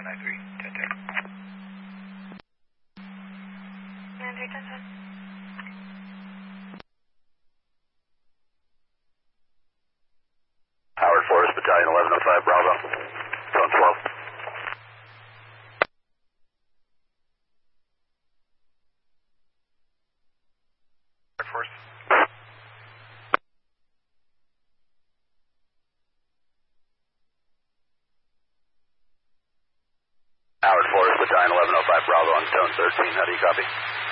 Howard Forest Battalion 1105 Bravo. Zone 12. Howard Forest. Howard Forest Battalion 1105 Bravo on zone 13. How do you copy?